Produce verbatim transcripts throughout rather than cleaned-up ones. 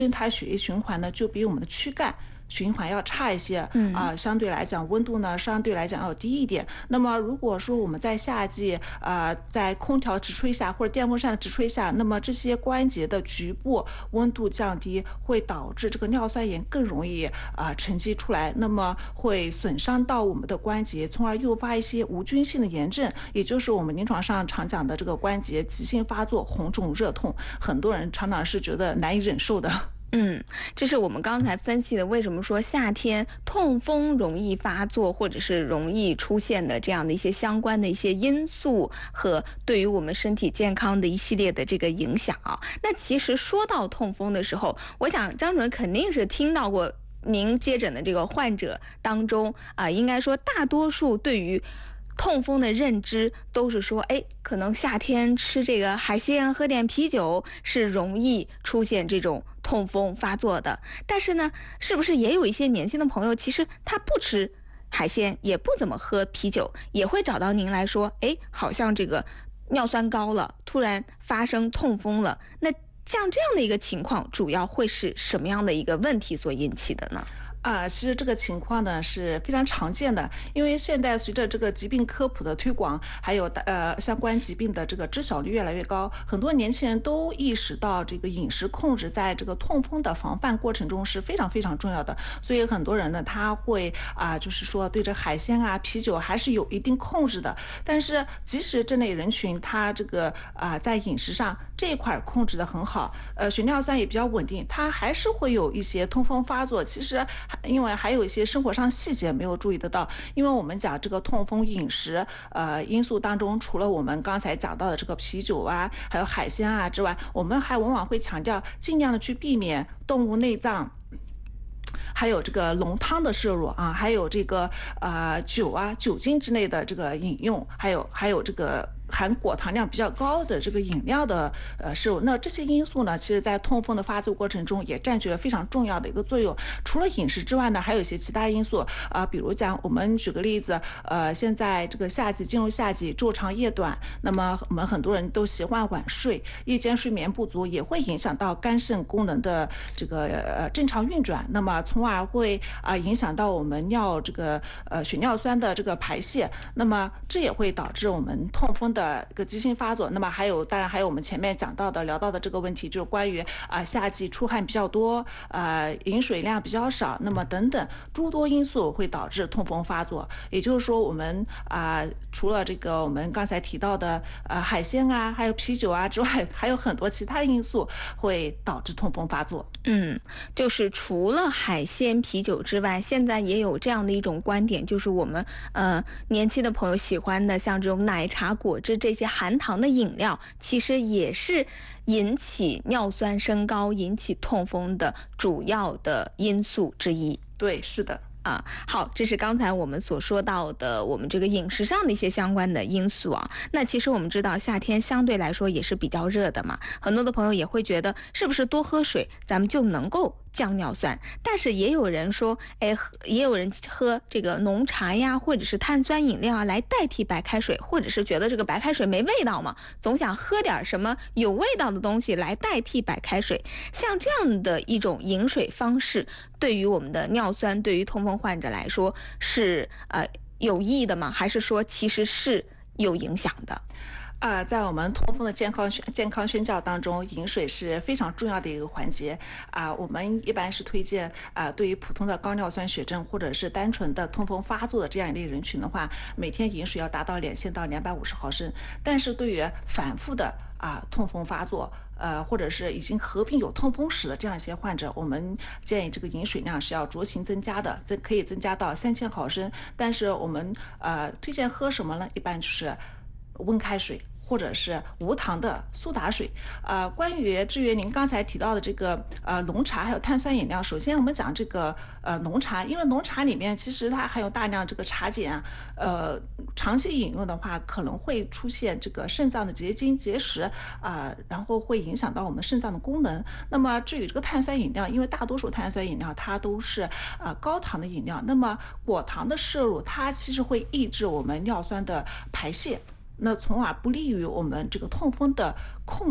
它血液循环呢就比我们的躯干循环要差一些， 嗯啊、相对来讲温度呢相对来讲要低一点。那么如果说我们在夏季，呃，在空调直吹下或者电风扇直吹下，那么这些关节的局部温度降低，会导致这个尿酸盐更容易啊、呃、沉积出来，那么会损伤到我们的关节，从而诱发一些无菌性的炎症，也就是我们临床上常讲的这个关节急性发作、红肿热痛，很多人常常是觉得难以忍受的。 嗯，这是我们刚才分析的，为什么说夏天痛风容易发作，或者是容易出现的这样的一些相关的一些因素和对于我们身体健康的一系列的这个影响啊。那其实说到痛风的时候，我想张主任肯定是听到过您接诊的这个患者当中啊、呃，应该说大多数对于痛风的认知都是说，哎，可能夏天吃这个海鲜，喝点啤酒是容易出现这种痛风发作的。但是呢，是不是也有一些年轻的朋友，其实他不吃海鲜，也不怎么喝啤酒，也会找到您来说，哎，好像这个尿酸高了，突然发生痛风了。那像这样的一个情况，主要会是什么样的一个问题所引起的呢？ 啊，其实这个情况呢是非常常见的，因为现在随着这个疾病科普的推广，还有呃相关疾病的这个知晓率越来越高，很多年轻人都意识到这个饮食控制在这个痛风的防范过程中是非常非常重要的，所以很多人呢他会啊、呃、就是说对这海鲜啊、啤酒还是有一定控制的，但是即使这类人群他这个啊、呃、在饮食上这一块控制的很好，呃血尿酸也比较稳定，他还是会有一些痛风发作。其实因为还有一些生活上细节没有注意得到，因为我们讲这个痛风饮食呃因素当中，除了我们刚才讲到的这个啤酒啊还有海鲜啊之外，我们还往往会强调尽量的去避免动物内脏，还有这个浓汤的摄入啊，还有这个呃酒啊酒精之类的这个饮用，还有还有这个含果糖量比较高的这个饮料的呃摄入，那这些因素呢，其实在痛风的发作过程中也占据了非常重要的一个作用。除了饮食之外呢，还有一些其他因素啊、呃，比如讲我们举个例子，呃，现在这个夏季进入夏季，昼长夜短，那么我们很多人都喜欢晚睡，夜间睡眠不足也会影响到肝肾功能的这个呃正常运转，那么从而会啊、呃、影响到我们尿这个呃血尿酸的这个排泄，那么这也会导致我们痛风的一个急性发作。那么还有当然还有我们前面讲到的聊到的这个问题，就是关于啊、呃、夏季出汗比较多，呃饮水量比较少，那么等等诸多因素会导致痛风发作。也就是说我们啊、呃、除了这个我们刚才提到的呃海鲜啊还有啤酒啊之外，还有很多其他的因素会导致痛风发作。 嗯，就是除了海鲜、啤酒之外，现在也有这样的一种观点，就是我们呃年轻的朋友喜欢的，像这种奶茶、果汁这些含糖的饮料，其实也是引起尿酸升高、引起痛风的主要的因素之一。 对，是的。 啊，好，这是刚才我们所说到的我们这个饮食上的一些相关的因素啊。那其实我们知道夏天相对来说也是比较热的嘛，很多的朋友也会觉得是不是多喝水咱们就能够降尿酸，但是也有人说，哎，也有人喝这个浓茶呀，或者是碳酸饮料啊来代替白开水，或者是觉得这个白开水没味道嘛，总想喝点什么有味道的东西来代替白开水。像这样的一种饮水方式，对于我们的尿酸，对于痛风患者来说是呃有益的吗？还是说其实是有影响的？ 啊、呃，在我们痛风的健康健康宣教当中，饮水是非常重要的一个环节啊、呃。我们一般是推荐啊、呃，对于普通的高尿酸血症或者是单纯的痛风发作的这样一类人群的话，每天饮水要达到两千到两百五十毫升。但是对于反复的啊、呃、痛风发作，呃，或者是已经合并有痛风史的这样一些患者，我们建议这个饮水量是要酌情增加的，这可以增加到三千毫升。但是我们呃推荐喝什么呢？一般就是温开水，或者是无糖的苏打水。呃，关于至于您刚才提到的这个呃浓茶还有碳酸饮料，首先我们讲这个呃浓茶，因为浓茶里面其实它含有大量这个茶碱啊，呃长期饮用的话可能会出现这个肾脏的结晶结石啊、呃，然后会影响到我们肾脏的功能。那么至于这个碳酸饮料，因为大多数碳酸饮料它都是呃高糖的饮料，那么果糖的摄入它其实会抑制我们尿酸的排泄，那从而不利于我们这个痛风的控制。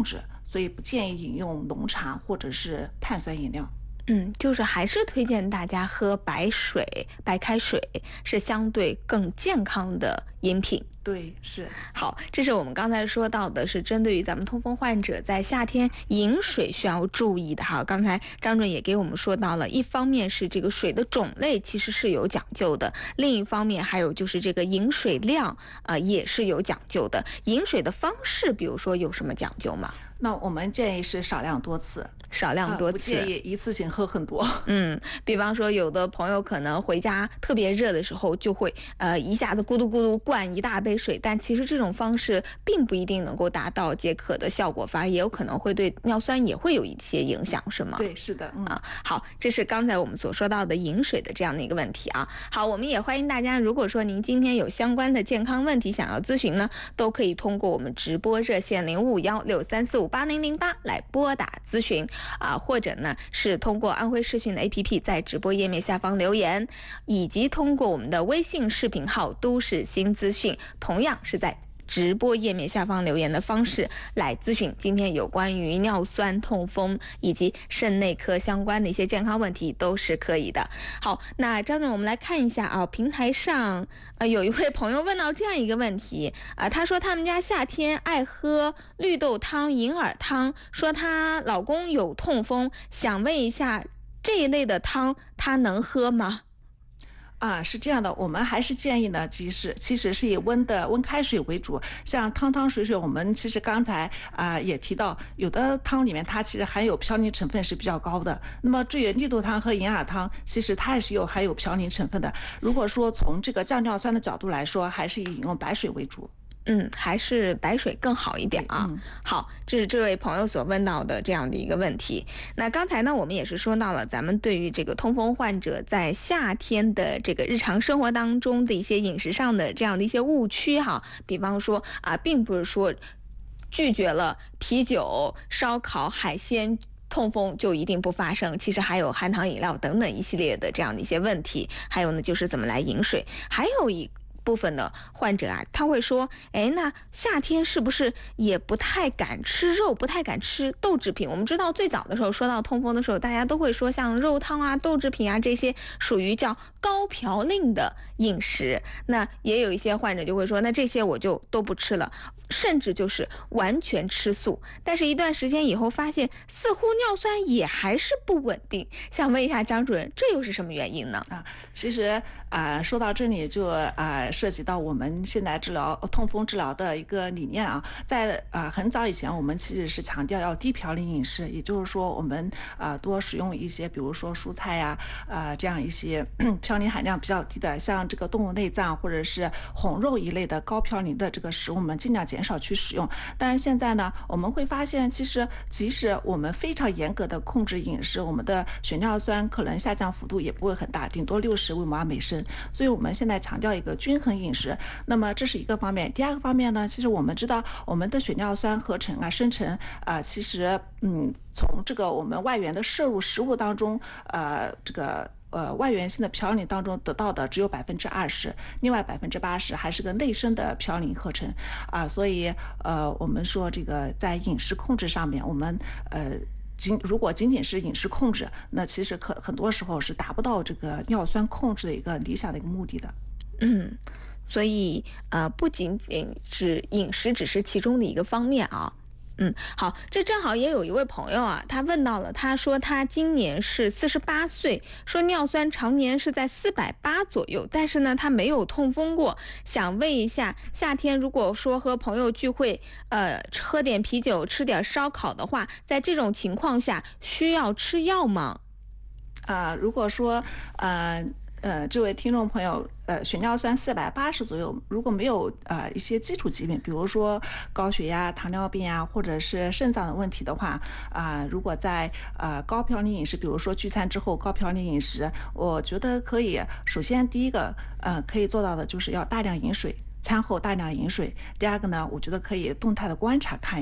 所以不建议饮用浓茶或者是碳酸饮料。 嗯，就是还是推荐大家喝白水、白开水，是相对更健康的饮品。 对，是。 好，这是我们刚才说到的，是针对于咱们痛风患者在夏天饮水需要注意的哈。刚才张主任也给我们说到了，一方面是这个水的种类其实是有讲究的，另一方面还有就是这个饮水量啊、呃、也是有讲究的。饮水的方式，比如说有什么讲究吗？ 那我们建议是少量多次， 少量多次， 呃、不建议一次性喝很多。 嗯，比方说有的朋友可能回家特别热的时候，就会呃一下子咕嘟咕嘟灌一大杯水，但其实这种方式并不一定能够达到解渴的效果，反而也有可能会对尿酸也会有一些影响，是吗？ 对，是的，嗯啊，好，这是刚才我们所说到的饮水的这样的一个问题啊。好，我们也欢迎大家，如果说您今天有相关的健康问题想要咨询呢，都可以通过我们直播热线零五幺六三四五八零零八来拨打咨询啊，或者呢是通过安徽视讯的 A P P 在直播页面下方留言，以及通过我们的微信视频号都市新资讯，同样是在直播页面下方留言的方式来咨询今天有关于尿酸、痛风以及肾内科相关的一些健康问题都是可以的。好，那张主任我们来看一下啊，平台上呃有一位朋友问到这样一个问题啊，他说他们家夏天爱喝绿豆汤、银耳汤，说她老公有痛风，想问一下这一类的汤他能喝吗？ 啊，是这样的，我们还是建议呢，其实其实是以温的温开水为主，像汤汤水水，我们其实刚才啊、呃、也提到，有的汤里面它其实含有嘌呤成分是比较高的。那么至于绿豆汤和银耳汤，其实它也是有含有嘌呤成分的。如果说从这个降尿酸的角度来说，还是以饮用白水为主。 嗯，还是白水更好一点啊。 嗯、 好，这是这位朋友所问到的这样的一个问题。那刚才呢，我们也是说到了咱们对于这个痛风患者在夏天的这个日常生活当中的一些饮食上的这样的一些误区哈。比方说啊，并不是说拒绝了啤酒、烧烤、海鲜，痛风就一定不发生，其实还有含糖饮料等等一系列的这样的一些问题。还有呢，就是怎么来饮水，还有一部分的患者啊，他会说，哎，那夏天是不是也不太敢吃肉，不太敢吃豆制品？我们知道最早的时候说到痛风的时候，大家都会说像肉汤啊、豆制品啊这些属于叫高嘌呤的饮食。那也有一些患者就会说，那这些我就都不吃了，甚至就是完全吃素。但是一段时间以后发现，似乎尿酸也还是不稳定。想问一下张主任，这又是什么原因呢？ 啊，其实啊、呃，说到这里就啊、呃、涉及到我们现在治疗痛风治疗的一个理念啊，在啊、呃、很早以前，我们其实是强调要低嘌呤饮食，也就是说我们啊、呃、多使用一些，比如说蔬菜呀啊、呃、这样一些嘌呤含量比较低的，像这个动物内脏或者是红肉一类的高嘌呤的这个食物，我们尽量减少去使用。但是现在呢，我们会发现，其实即使我们非常严格的控制饮食，我们的血尿酸可能下降幅度也不会很大，顶多六十微摩尔每升。所以我们现在强调一个均衡饮食。那么这是一个方面。第二个方面呢，其实我们知道我们的血尿酸合成啊、生成啊、呃，其实嗯，从这个我们外源的摄入食物当中，呃，这个。呃，外源性的嘌呤当中得到的只有百分之二十，另外百分之八十还是个内生的嘌呤合成啊，所以呃，我们说这个在饮食控制上面，我们呃。仅如果仅仅是饮食控制，那其实可很多时候是达不到这个尿酸控制的一个理想的一个目的的。 嗯，所以呃，不仅仅是饮食只是其中的一个方面啊。嗯，好，这正好也有一位朋友啊，他问到了，他说他今年是四十八岁，说尿酸常年是在四百八左右，但是呢，他没有痛风过，想问一下，夏天如果说和朋友聚会，呃，喝点啤酒，吃点烧烤的话，在这种情况下需要吃药吗？ 啊、呃，如果说呃。呃，这位听众朋友，呃，血尿酸四百八十左右，如果没有呃一些基础疾病，比如说高血压、糖尿病啊，或者是肾脏的问题的话，啊、呃，如果在呃高嘌呤饮食，比如说聚餐之后高嘌呤饮食，我觉得可以。首先，第一个，呃，可以做到的就是要大量饮水。餐后大量饮水。第二个呢，我觉得可以动态的观察看一看。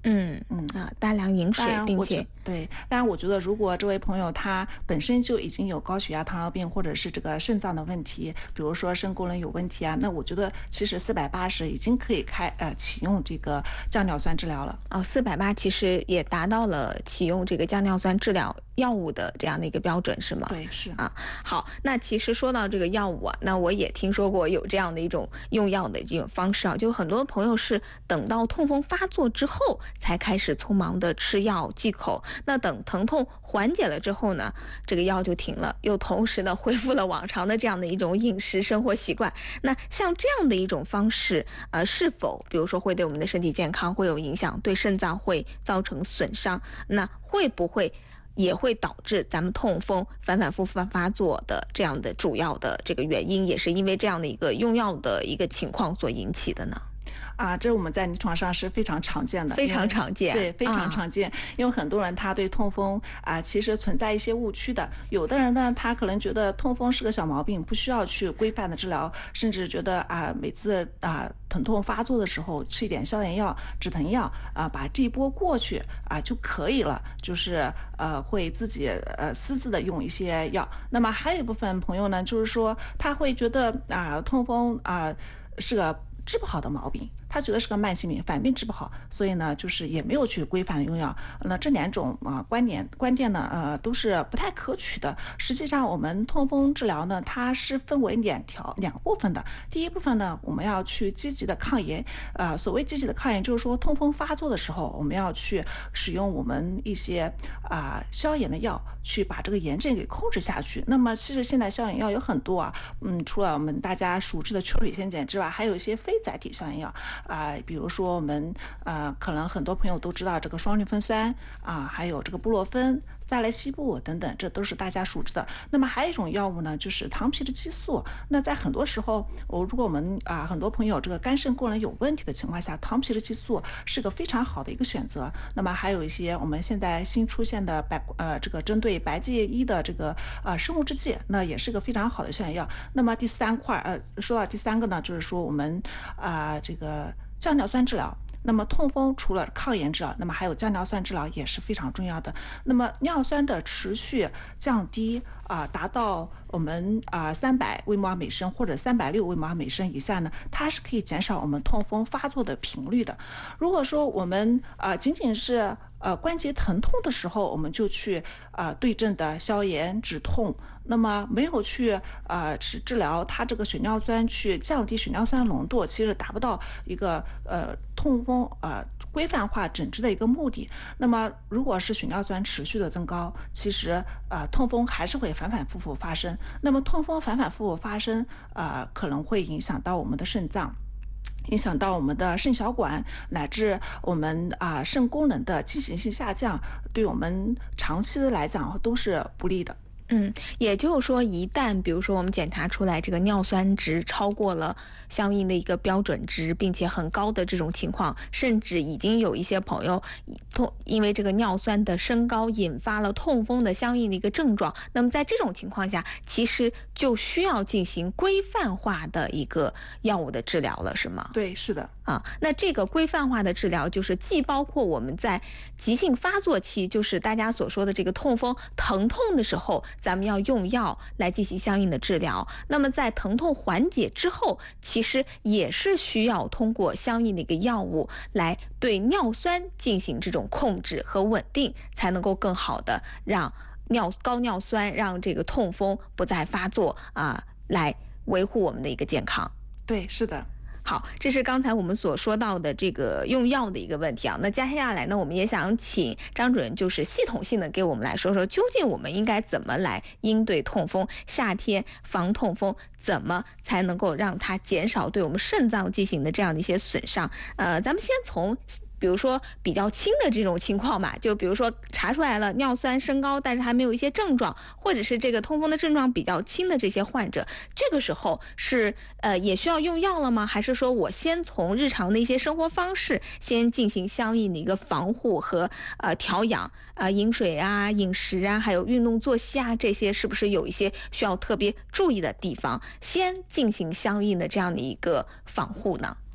嗯嗯啊，大量饮水，并且对，当然我觉得如果这位朋友他本身就已经有高血压、糖尿病或者是这个肾脏的问题，比如说肾功能有问题啊，那我觉得其实四百八十已经可以开呃启用这个降尿酸治疗了。 哦，四百八其实也达到了启用这个降尿酸治疗药物的这样的一个标准，是吗？ 对，是啊。好，那其实说到这个药物啊，那我也听说过有这样的一种用药的这种方式啊，就是很多朋友是等到痛风发作之后才开始匆忙的吃药忌口，那等疼痛缓解了之后呢，这个药就停了，又同时的恢复了往常的这样的一种饮食生活习惯。那像这样的一种方式，呃，是否比如说会对我们的身体健康会有影响，对肾脏会造成损伤？那会不会也会导致咱们痛风反反复复发作的这样的主要的这个原因，也是因为这样的一个用药的一个情况所引起的呢？ 啊，这我们在临床上是非常常见的， 非常常见， 对，非常常见。啊、因为很多人他对痛风啊，其实存在一些误区的。有的人呢，他可能觉得痛风是个小毛病，不需要去规范的治疗，甚至觉得啊，每次啊疼痛发作的时候吃一点消炎药、止疼药啊，把这一波过去啊就可以了，就是呃会自己呃私自的用一些药。那么还有一部分朋友呢，就是说他会觉得啊痛风啊是个治不好的毛病。他觉得是个慢性病，反病治不好，所以呢，就是也没有去规范用药。那这两种啊、呃、观点观点呢，呃，都是不太可取的。实际上，我们痛风治疗呢，它是分为两条两个部分的。第一部分呢，我们要去积极的抗炎。呃，所谓积极的抗炎，就是说痛风发作的时候，我们要去使用我们一些啊、呃、消炎的药，去把这个炎症给控制下去。那么，其实现在消炎药有很多啊，嗯，除了我们大家熟知的秋水仙碱之外，还有一些非甾体消炎药。啊、呃，比如说我们呃，可能很多朋友都知道这个双氯芬酸啊、呃，还有这个布洛芬、萨莱西布等等，这都是大家熟知的。那么还有一种药物呢，就是糖皮质激素。那在很多时候，我如果我们啊、呃、很多朋友这个肝肾功能有问题的情况下，糖皮质激素是个非常好的一个选择。那么还有一些我们现在新出现的白呃这个针对白介一的这个呃生物制剂，那也是个非常好的消炎药。那么第三块呃说到第三个呢，就是说我们啊、呃、这个降尿酸治疗。那么痛风除了抗炎治疗，那么还有降尿酸治疗也是非常重要的。那么尿酸的持续降低啊、呃，达到我们啊三百微摩尔每升或者三百六微摩尔每升以下呢，它是可以减少我们痛风发作的频率的。如果说我们啊、呃、仅仅是呃关节疼痛的时候，我们就去啊、呃、对症的消炎止痛，那么没有去呃治治疗它这个血尿酸，去降低血尿酸浓度，其实达不到一个呃痛风呃规范化诊治的一个目的。那么如果是血尿酸持续的增高，其实呃痛风还是会反反复复发生。那么痛风反反复复发生，呃可能会影响到我们的肾脏。影响到我们的肾小管，乃至我们啊、呃、肾功能的进行性下降，对我们长期的来讲都是不利的。 嗯，也就是说，一旦比如说我们检查出来这个尿酸值超过了相应的一个标准值，并且很高的这种情况，甚至已经有一些朋友痛，因为这个尿酸的升高引发了痛风的相应的一个症状。那么在这种情况下，其实就需要进行规范化的一个药物的治疗了，是吗？ 对，是的。 啊，那这个规范化的治疗就是既包括我们在急性发作期，就是大家所说的这个痛风疼痛的时候，咱们要用药来进行相应的治疗。那么在疼痛缓解之后，其实也是需要通过相应的一个药物来对尿酸进行这种控制和稳定，才能够更好的让尿高尿酸让这个痛风不再发作啊，来维护我们的一个健康。 对，是的。 好，这是刚才我们所说到的这个用药的一个问题啊。那接下来呢，我们也想请张主任就是系统性的给我们来说说，究竟我们应该怎么来应对痛风？夏天防痛风，怎么才能够让它减少对我们肾脏进行的这样的一些损伤？呃，咱们先从比如说比较轻的这种情况吧，就比如说查出来了尿酸升高，但是还没有一些症状，或者是这个痛风的症状比较轻的这些患者，这个时候是呃也需要用药了吗？还是说我先从日常的一些生活方式先进行相应的一个防护和呃调养呃饮水啊、饮食啊，还有运动作息啊，这些是不是有一些需要特别注意的地方，先进行相应的这样的一个防护呢？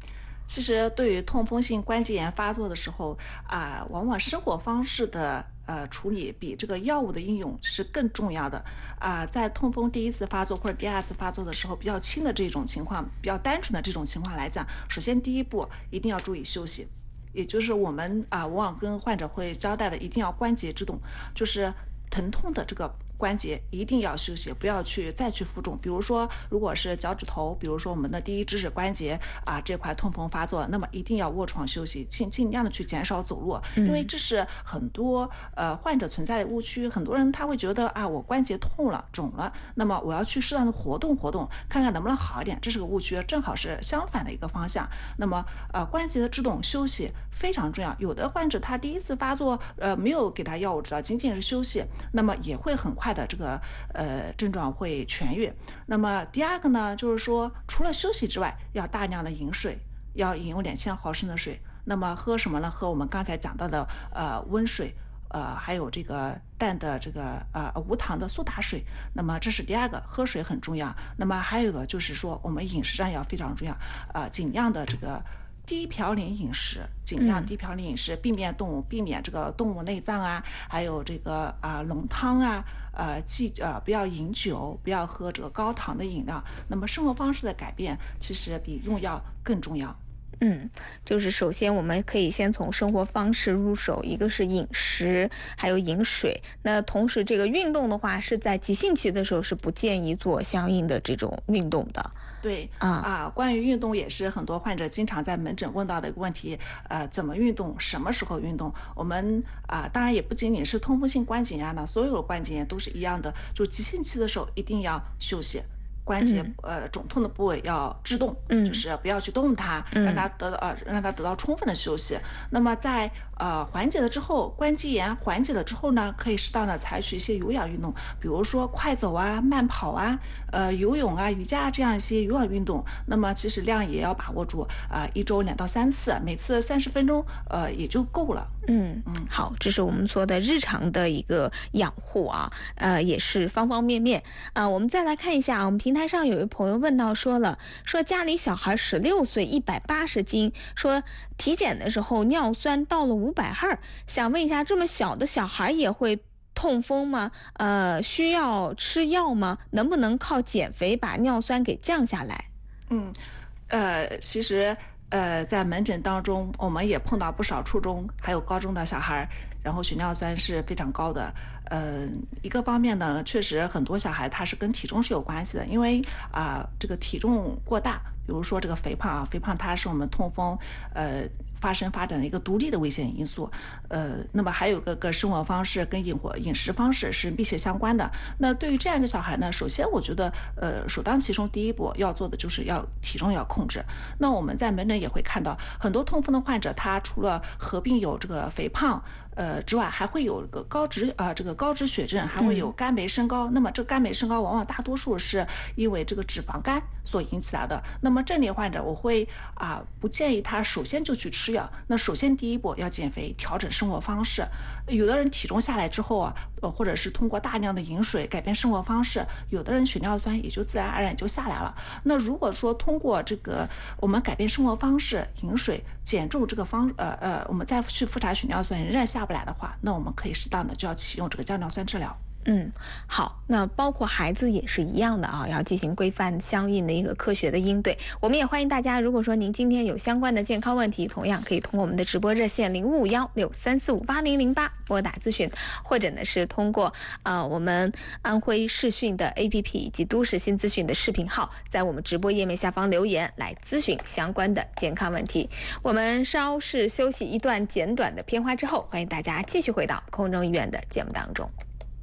其实对于痛风性关节炎发作的时候啊，往往生活方式的呃处理比这个药物的应用是更重要的啊。在痛风第一次发作或者第二次发作的时候，比较轻的这种情况，比较单纯的这种情况来讲，首先第一步一定要注意休息。也就是我们啊，往往跟患者会交代的，一定要关节制动，就是疼痛的这个关节一定要休息，不要去再去负重。比如说，如果是脚趾头，比如说我们的第一指指关节啊这块痛风发作，那么一定要卧床休息，尽尽量的去减少走路，因为这是很多呃患者存在的误区。很多人他会觉得啊，我关节痛了、肿了，那么我要去适当的活动活动，看看能不能好一点，这是个误区，正好是相反的一个方向。那么呃关节的制动休息非常重要。有的患者他第一次发作，呃没有给他药物治疗，仅仅是休息，那么也会很快的这个呃症状会痊愈。那么第二个呢，就是说除了休息之外，要大量的饮水，要饮用两千毫升的水。那么喝什么呢？喝我们刚才讲到的呃温水。呃，还有这个淡的这个呃无糖的苏打水，那么这是第二个，喝水很重要。那么还有一个就是说，我们饮食上要非常重要，呃，尽量的这个低嘌呤饮食，尽量低嘌呤饮食，避免动物，避免这个动物内脏啊，还有这个啊、呃、浓汤啊，呃，忌呃不要饮酒，不要喝这个高糖的饮料。那么生活方式的改变，其实比用药更重要。 嗯，就是首先我们可以先从生活方式入手，一个是饮食，还有饮水。那同时这个运动的话，是在急性期的时候是不建议做相应的这种运动的。 对啊啊，关于运动也是很多患者经常在门诊问到的一个问题，呃，怎么运动，什么时候运动？我们啊，当然也不仅仅是痛风性关节炎呢，所有的关节炎都是一样的，就急性期的时候一定要休息。关节呃肿痛的部位要制动， 嗯就是不要去动它， 嗯让它得到呃让它得到充分的休息。那么在呃缓解了之后，关节炎缓解了之后呢，可以适当的采取一些有氧运动，比如说快走啊、慢跑啊、呃游泳啊、瑜伽这样一些有氧运动。那么其实量也要把握住啊、呃，一周两到三次，每次三十分钟，呃也就够了。 嗯嗯，好，这是我们说的日常的一个养护啊，呃，也是方方面面啊、呃。我们再来看一下，我们平台上有一位朋友问到说了，说家里小孩十六岁，一百八十斤，说体检的时候尿酸到了五百赫，想问一下，这么小的小孩也会痛风吗？呃，需要吃药吗？能不能靠减肥把尿酸给降下来？ 嗯，呃，其实。呃，在门诊当中，我们也碰到不少初中还有高中的小孩，然后血尿酸是非常高的。呃，一个方面呢，确实很多小孩他是跟体重是有关系的，因为啊、呃，这个体重过大，比如说这个肥胖啊，肥胖它是我们痛风呃发生发展的一个独立的危险因素。呃，那么还有个个生活方式跟饮活饮食方式是密切相关的。那对于这样一个小孩呢，首先我觉得呃首当其冲第一步要做的就是要体重要控制。那我们在门诊也会看到很多痛风的患者，他除了合并有这个肥胖呃之外，还会有个高脂啊、呃、这个高脂血症，还会有肝酶升高。嗯、那么这肝酶升高往往大多数是因为这个脂肪肝所引起来的。那么这类患者我会啊、呃、不建议他首先就去吃药。那首先第一步要减肥，调整生活方式。有的人体重下来之后啊，呃或者是通过大量的饮水改变生活方式，有的人血尿酸也就自然而然就下来了。那如果说通过这个我们改变生活方式、饮水、减重这个方呃呃，我们再去复查血尿酸仍然下不来的话，那我们可以适当的就要启用这个降尿酸治疗。 嗯，好，那包括孩子也是一样的啊，要进行规范相应的一个科学的应对。我们也欢迎大家，如果说您今天有相关的健康问题，同样可以通过我们的直播热线零五五幺六三四五八零零八拨打咨询，或者呢是通过呃我们安徽视讯的 A P P 以及都市新资讯的视频号，在我们直播页面下方留言来咨询相关的健康问题。我们稍事休息一段简短的片花之后，欢迎大家继续回到空中医院的节目当中。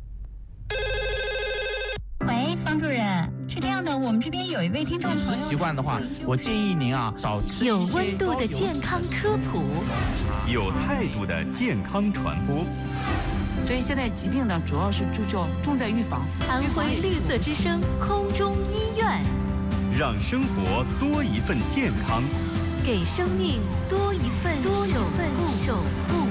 喂，方主任，是这样的，我们这边有一位听众朋友， 饮食习惯的话，我建议您啊少吃有温度的健康科普， 有态度的健康传播。 所以现在疾病呢，主要是注重重在预防。 安徽绿色之声空中医院， 让生活多一份健康， 给生命多一份多一份守护。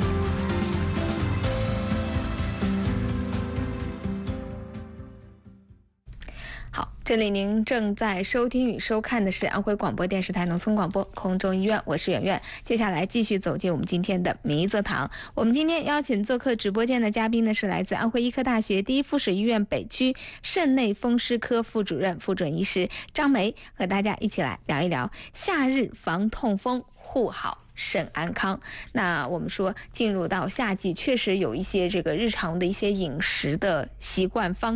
这里您正在收听与收看的是安徽广播电视台农村广播空中医院，我是圆圆。接下来继续走进我们今天的名医课堂。我们今天邀请做客直播间的嘉宾呢，是来自安徽医科大学第一附属医院北区肾内风湿科副主任、副准医师张梅，和大家一起来聊一聊夏日防痛风，护好肾安康。那我们说进入到夏季，确实有一些这个日常的一些饮食的习惯方